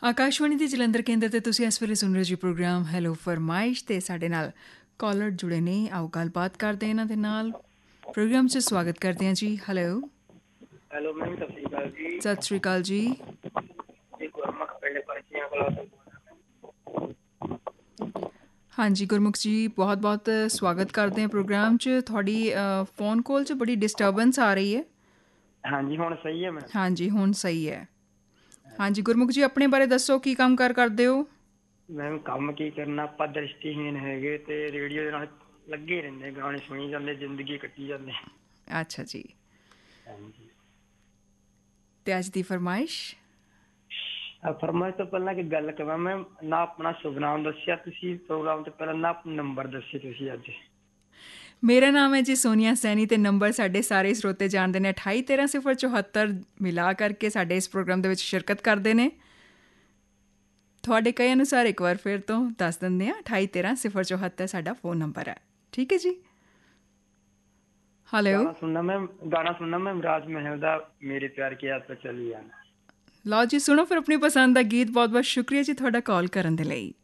ਆਕਾਸ਼ਵਾਣੀ ਦੇ ਜਲੰਧਰ ਕੇਂਦਰ ਤੇ ਤੁਸੀਂ ਇਸ ਵੇਲੇ ਸੁਣ ਰਹੇ ਜੀ ਪ੍ਰੋਗਰਾਮ ਹੈਲੋ ਫਰਮਾਇਸ਼ ਤੇ ਸਾਡੇ ਨਾਲ ਕਾਲਰ ਜੁੜੇ ਨੇ। ਆਓ ਗੱਲਬਾਤ ਕਰਦੇ ਇਹਨਾਂ ਦੇ ਨਾਲ। ਪ੍ਰੋਗਰਾਮ 'ਚ ਸਵਾਗਤ ਕਰਦੇ ਹਾਂ ਜੀ। ਹੈਲੋ ਹੈਲੋ ਮੈਮ, ਸਤਿ ਸ਼੍ਰੀ ਅਕਾਲ ਜੀ। ਸਤਿ ਸ਼੍ਰੀ ਅਕਾਲ ਜੀ। ਗੁਰਮੁਖ ਪਿੰਡ ਪਰਚੀਆਂ ਕੋਲੋਂ। ਹਾਂਜੀ ਗੁਰਮੁਖ ਜੀ, ਬਹੁਤ ਬਹੁਤ ਸਵਾਗਤ ਕਰਦੇ ਹਾਂ ਪ੍ਰੋਗਰਾਮ 'ਚ। ਤੁਹਾਡੀ ਫੋਨ ਕਾਲ 'ਚ ਬੜੀ ਡਿਸਟਰਬੈਂਸ ਆ ਰਹੀ ਹੈ। ਹਾਂਜੀ ਹੁਣ ਸਹੀ ਹੈ ਮੈਮ? ਹਾਂਜੀ ਹੁਣ ਸਹੀ ਹੈ। ਹਾਂਜੀ ਗੁਰਮੁਖ ਜੀ, ਆਪਣੇ ਬਾਰੇ ਦੱਸੋ, ਕੀ ਕੰਮ ਕਾਰ ਕਰਦੇ ਹੋ? ਮੈਮ ਕੰਮ ਕੀ ਕਰਨਾ, ਆਪਾਂ ਦ੍ਰਿਸ਼ਟੀਹੀਨ ਹੈਗੇ ਤੇ ਰੇਡੀਓ ਦੇ ਨਾਲ ਲੱਗੇ ਰਹਿੰਦੇ, ਗਾਣੇ ਸੁਣੀ ਜਾਂਦੇ, ਜ਼ਿੰਦਗੀ ਕੱਟੀ ਜਾਂਦੇ। ਅੱਛਾ ਜੀ। ਹਾਂਜੀ, ਤੇ ਅੱਜ ਦੀ ਫਰਮਾਇਸ਼? ਫਰਮਾਇਸ਼ ਤੋਂ ਪਹਿਲਾਂ ਇੱਕ ਗੱਲ ਕਰਾਂ ਮੈਮ, ਨਾ ਆਪਣਾ ਸ਼ੁਭ ਨਾਮ ਦੱਸਿਆ ਤੁਸੀਂ ਪ੍ਰੋਗਰਾਮ ਤੋਂ ਪਹਿਲਾਂ, ਨਾ ਆਪਣਾ ਨੰਬਰ ਦੱਸਿਆ ਤੁਸੀਂ ਅੱਜ। ਮੇਰਾ ਨਾਮ ਹੈ ਜੀ ਸੋਨੀਆ ਸੈਣੀ ਤੇ ਨੰਬਰ ਸਾਡੇ ਸਾਰੇ ਸਰੋਤੇ ਜਾਣਦੇ ਨੇ 2813-074 ਮਿਲਾ ਕਰਕੇ ਸਾਡੇ ਇਸ ਪ੍ਰੋਗਰਾਮ ਦੇ ਵਿੱਚ ਸ਼ਿਰਕਤ ਕਰਦੇ ਨੇ। ਤੁਹਾਡੇ ਕਹੇ ਅਨੁਸਾਰ ਇੱਕ ਵਾਰ ਫਿਰ ਤੋਂ ਦੱਸ ਦਿੰਦੇ ਹਾਂ, 2813-074 ਸਾਡਾ ਫੋਨ ਨੰਬਰ ਹੈ। ਠੀਕ ਹੈ ਜੀ। ਹੈਲੋ, ਗਾਣਾ ਸੁਣਨਾ ਮੈਮ ਰਾਜ ਮਹਿਲ ਦਾ ਮੇਰੇ ਪਿਆਰ ਕੀ ਯਾਦ ਤੋਂ ਚਲੀ ਜਾਣਾ। ਲਓ ਜੀ ਸੁਣੋ ਫਿਰ ਆਪਣੀ ਪਸੰਦ ਦਾ ਗੀਤ। ਬਹੁਤ ਬਹੁਤ ਸ਼ੁਕਰੀਆ ਜੀ ਤੁਹਾਡਾ ਕਾਲ ਕਰਨ ਦੇ ਲਈ।